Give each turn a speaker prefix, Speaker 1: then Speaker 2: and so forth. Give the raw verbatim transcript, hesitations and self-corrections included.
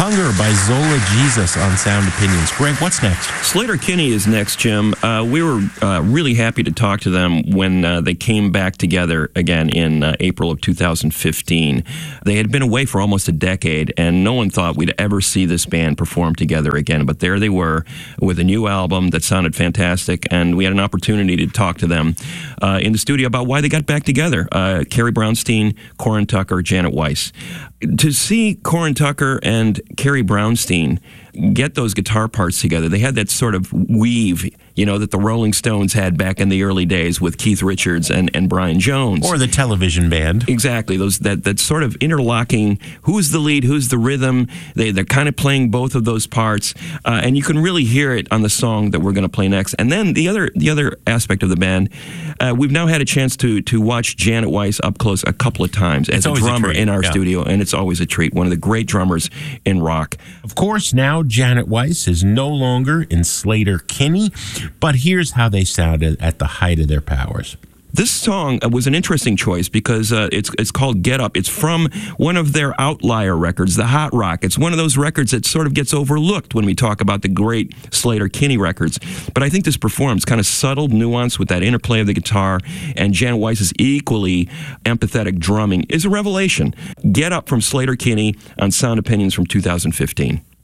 Speaker 1: Hunger by Zola Jesus on Sound Opinions. Greg, what's next?
Speaker 2: Sleater-Kinney is next, Jim. Uh, we were uh, really happy to talk to them when uh, they came back together again in uh, April of two thousand fifteen. They had been away for almost a decade, and no one thought we'd ever see this band perform together again. But there they were with a new album that sounded fantastic, and we had an opportunity to talk to them uh, in the studio about why they got back together. Uh, Carrie Brownstein, Corin Tucker, Janet Weiss. To see Corin Tucker and Carrie Brownstein get those guitar parts together, they had that sort of weave, you know, that the Rolling Stones had back in the early days with Keith Richards and, and Brian Jones.
Speaker 1: Or the Television Band.
Speaker 2: Exactly. Those that, that sort of interlocking, who's the lead, who's the rhythm. They, they're kind of playing both of those parts. Uh, and you can really hear it on the song that we're going to play next. And then the other the other aspect of the band, uh, we've now had a chance to to watch Janet Weiss up close a couple of times as
Speaker 1: it's
Speaker 2: a drummer
Speaker 1: a treat,
Speaker 2: in our
Speaker 1: yeah.
Speaker 2: studio. And it's always a treat. One of the great drummers in rock.
Speaker 1: Of course, now Janet Weiss is no longer in Sleater-Kinney, but here's how they sounded at the height of their powers.
Speaker 2: This song was an interesting choice because uh, it's it's called Get Up. It's from one of their outlier records, the Hot Rock. It's one of those records that sort of gets overlooked when we talk about the great Sleater-Kinney records. But I think this performs kind of subtle nuance with that interplay of the guitar, and Janet Weiss's equally empathetic drumming is a revelation. Get Up from Sleater-Kinney on Sound Opinions from two thousand fifteen.